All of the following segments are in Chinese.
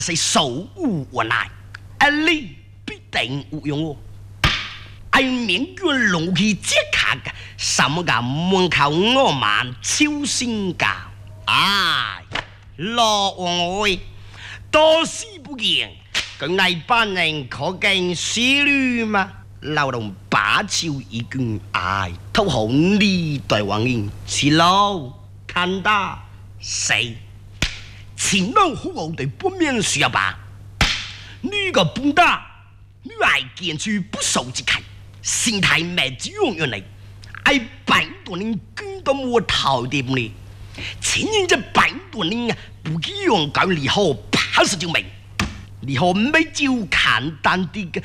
是手无无奈，你必定有用哦。爱面卷龙去接卡个，什么个门口我们超心教，哎，老王喂，多事不见，咁那班人可见死率吗？老龙把手一卷，哎，头好你对王人，是老看大谁？前老虎我对不免说吧，你个笨蛋，你爱见出不守之开，心态没只用原来，爱百多年跟到我头的不呢？前人这百多年啊，不用搞你好怕死就没，你好没就简单的个。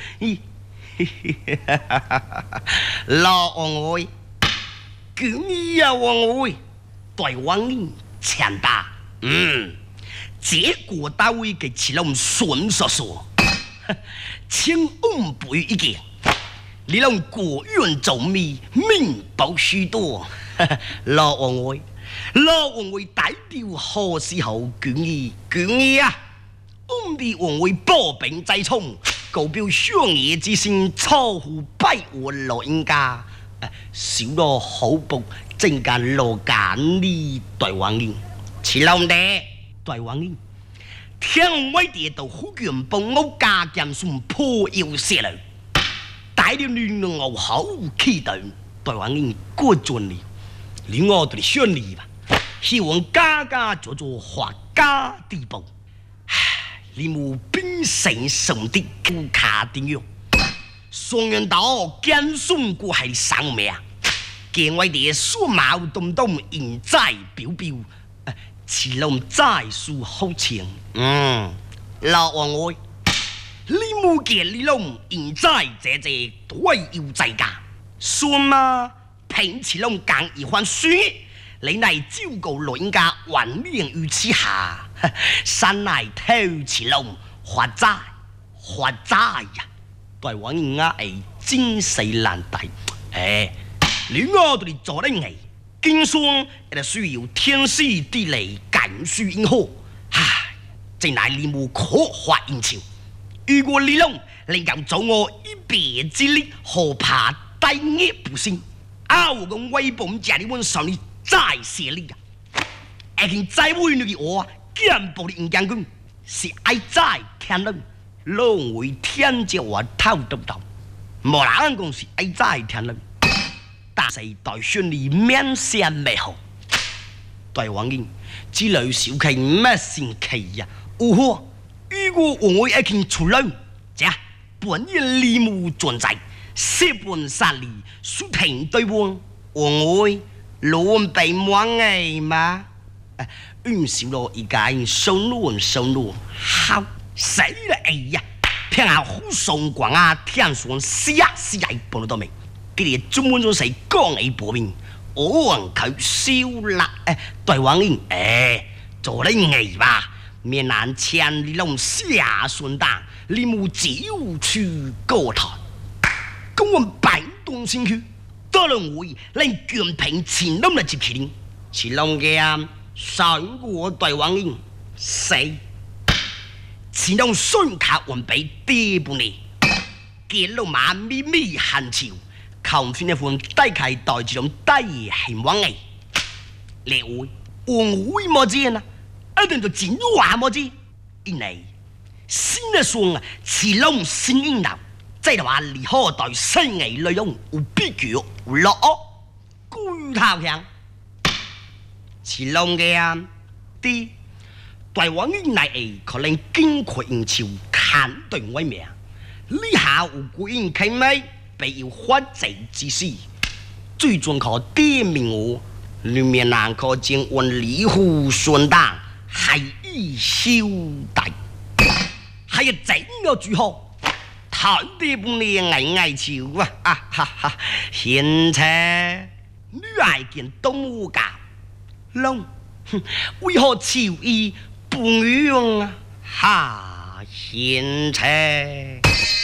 老王喂，今呀王喂，对王人强大，结果大卫给起了我们顺说说，千万不一件，你让国运走密，命薄许多。老王喂，老王喂，大掉何时候卷啊！我们的王为保兵在冲，高表商业之心，超乎百万老人家。少了好报，正间罗干你台湾人，似老的台湾人，天威地道好拳帮我加减算破腰射来，大了你我好期待台湾人过准了，你我对你顺利吧，希望家家做做发家地步。你冇兵神神的顾卡定用，双人岛坚顺过系生命，见我哋数毛动动现在表表，似龙再数好情，老王爱，你冇见你龙现在这都要在家，算嘛平似龙更一番书。你乃照顾老人家晚年于此下，山乃偷起龙发债呀！台湾人啊，真是难题。你我对你做得硬，经商也需要天时地利感需因好，真乃你无可发应酬。如果你龙能够做我一别之力，何怕大业不成？我讲威本家里问上你。再写力啊！而且再为你的我，见不的人将军是爱在天人，认为天叫我偷得到，无人讲是爱在天人，但是代顺利面相美好。台湾人只类小气咩神奇呀？如果我一见出来，这本人礼物存在，四本三里，属停对望，我。乱被满嘅嘛，少了一間收路，好死了呀！偏下好送光啊，天上死半到未，佢哋專門咗係講你薄面，我佢燒啦，台灣人做得藝吧，面難千里龍下順當，你冇照去高台，咁我擺動先去。多人會令卷平前冧嚟接起，前冧嘅上過台灣人死，前冧雙卡完俾啲半年，見到馬咪行潮，求算一款低契代住種低興往嚟，你會冇知啊？一定就剪話冇知，因為先一雙前冧先應流。即係話離開代新藝內容有必腳落居頭強，前浪嘅啲台灣人嚟可能經過人潮看對威名，呢下有個人傾咪被要發財之事，最終靠啲名我裏面難可見揾離戶順當係以消大，係整個最好。台地半年捱潮啊！現在女愛見動物教，龍為何潮意不用啊？現在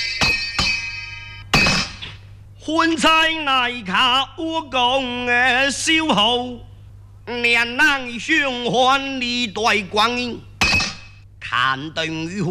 歡菜愛卡我講嘅消耗，年能相還你對光陰，看對